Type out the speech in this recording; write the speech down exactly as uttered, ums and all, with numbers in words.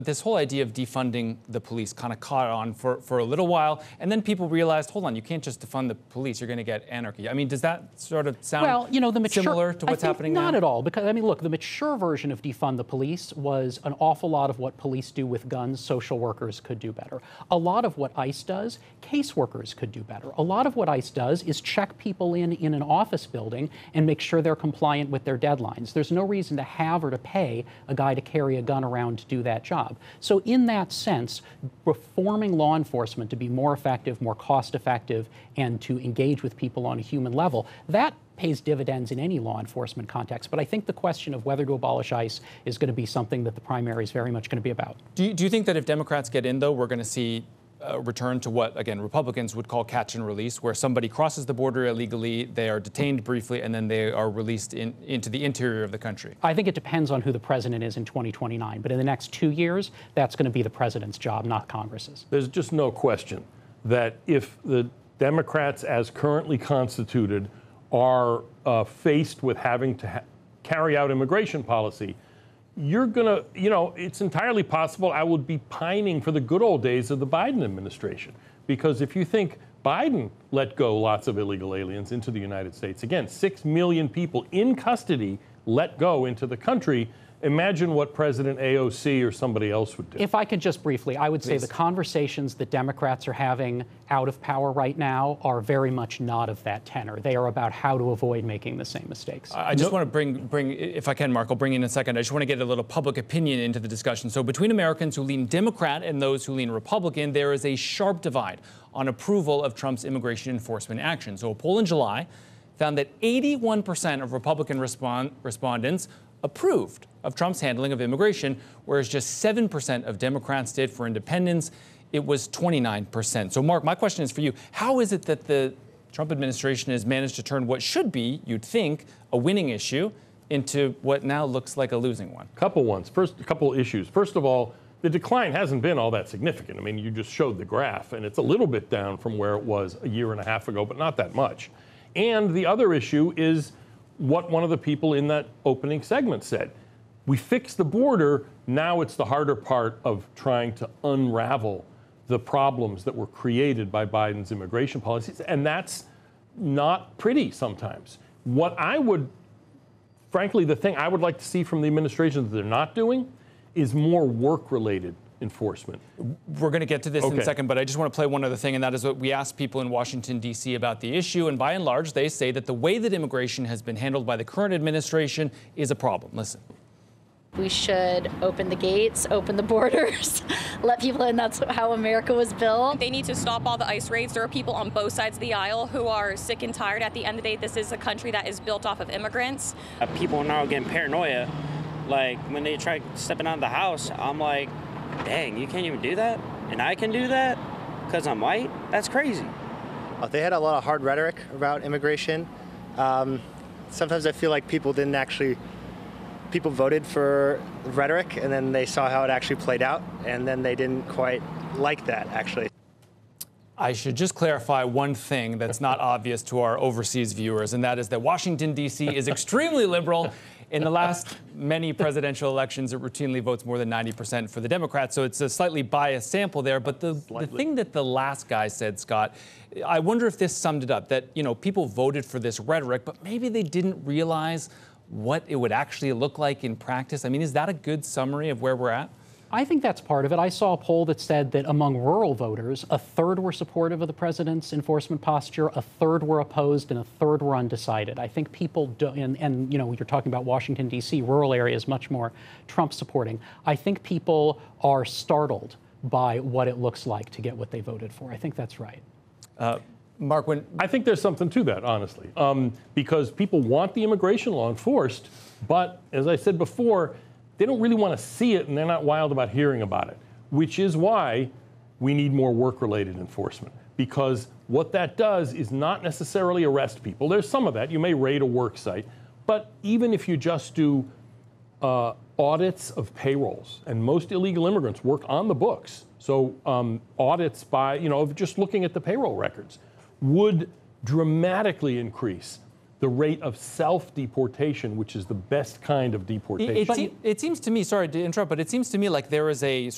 This whole idea of defunding the police kind of caught on for, for a little while, and then people realized, hold on, you can't just defund the police, you're going to get anarchy. I mean, does that sort of sound well, you know, the mature, similar to what's I think happening not now? at all, because, I mean, look, the mature version of defund the police was an awful lot of what police do with guns, social workers could do better. A lot of what ICE does, caseworkers could do better. A lot of what ICE does is check people in in an office building and make sure they're compliant with their deadlines. There's no reason to have or to pay a guy to carry a gun around to do that job. So in that sense, reforming law enforcement to be more effective, more cost-effective, and to engage with people on a human level, that pays dividends in any law enforcement context. But I think the question of whether to abolish ICE is going to be something that the primary is very much going to be about. Do you, do you think that if Democrats get in, though, we're going to see a return to what, again, Republicans would call catch and release, where somebody crosses the border illegally, they are detained briefly, and then they are released in, into the interior of the country? I think it depends on who the president is in twenty twenty-nine. But in the next two years, that's going to be the president's job, not Congress's. There's just no question that if the Democrats, as currently constituted, are uh, faced with having to ha carry out immigration policy, you're going to, you know, it's entirely possible I would be pining for the good old days of the Biden administration. Because if you think Biden let go lots of illegal aliens into the United States, again, six million people in custody let go into the country, imagine what President A O C or somebody else would do. If I could just briefly, I would say Please. the conversations that Democrats are having out of power right now are very much not of that tenor. They are about how to avoid making the same mistakes. I just want to bring, bring, if I can, Mark, I'll bring in a second. I just want to get a little public opinion into the discussion. So between Americans who lean Democrat and those who lean Republican, there is a sharp divide on approval of Trump's immigration enforcement action. So a poll in July found that eighty-one percent of Republican respond, respondents approved of Trump's handling of immigration, whereas just seven percent of Democrats did. For independents, it was twenty-nine percent. So, Mark, my question is for you. How is it that the Trump administration has managed to turn what should be, you'd think, a winning issue into what now looks like a losing one? Couple ones. First, a couple issues. First of all, the decline hasn't been all that significant. I mean, you just showed the graph, and it's a little bit down from where it was a year and a half ago, but not that much. And the other issue is what one of the people in that opening segment said. We fixed the border, now it's the harder part of trying to unravel the problems that were created by Biden's immigration policies, and that's not pretty sometimes. What I would, frankly, the thing I would like to see from the administration that they're not doing is more work-related enforcement. We're going to get to this okay. in a second, but I just want to play one other thing, and that is what we asked people in Washington, D C about the issue, and by and large, they say that the way that immigration has been handled by the current administration is a problem. Listen. We should open the gates, open the borders, let people in. That's how America was built. They need to stop all the ICE raids. There are people on both sides of the aisle who are sick and tired. At the end of the day, this is a country that is built off of immigrants. Uh, people are now getting paranoia. Like, when they try stepping out of the house, I'm like, dang, you can't even do that? And I can do that because I'm white? That's crazy. They had a lot of hard rhetoric about immigration. Um, sometimes I feel like people didn't actually, people voted for rhetoric and then they saw how it actually played out and then they didn't quite like that, actually. I should just clarify one thing that's not obvious to our overseas viewers, and that is that Washington, D C is extremely liberal. In the last many presidential elections, it routinely votes more than ninety percent for the Democrats, so it's a slightly biased sample there. But the, the thing that the last guy said, Scott, I wonder if this summed it up, that, you know, people voted for this rhetoric, but maybe they didn't realize what it would actually look like in practice. I mean, is that a good summary of where we're at? I think that's part of it. I saw a poll that said that among rural voters, a third were supportive of the president's enforcement posture, a third were opposed, and a third were undecided. I think people do, and, and you know, you're talking about Washington, D C, rural areas, much more Trump supporting. I think people are startled by what it looks like to get what they voted for. I think that's right. Uh, Mark, when I think there's something to that, honestly, um, because people want the immigration law enforced, but as I said before, they don't really want to see it, and they're not wild about hearing about it, which is why we need more work-related enforcement. Because what that does is not necessarily arrest people. There's some of that. You may raid a work site. But even if you just do uh, audits of payrolls, and most illegal immigrants work on the books, so um, audits by, you know, of just looking at the payroll records, would dramatically increase the rate of self-deportation, which is the best kind of deportation. It, it, it seems to me, sorry to interrupt, but it seems to me like there is a